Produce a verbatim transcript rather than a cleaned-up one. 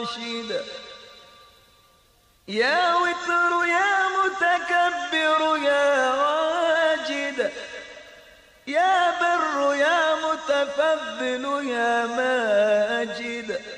رشيدا. يا وتر يا متكبر يا واجد، يا بر يا متفضل يا ماجد.